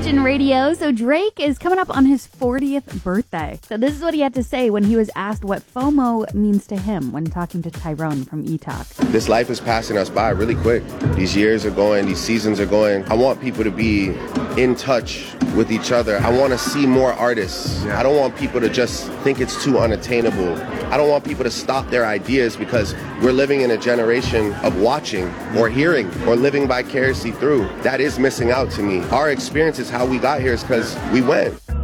Christian radio. So Drake is coming up on his 40th birthday. So this is what he had to say when he was asked what FOMO means to him when talking to Tyrone from E-Talk. This life is passing us by really quick. These years are going, these seasons are going. I want people to be in touch with each other. I want to see more artists. I don't want people to just think it's too unattainable. I don't want people to stop their ideas because we're living in a generation of watching or hearing or living vicariously through. That is missing out to me. Our experience is how we got here is because we went.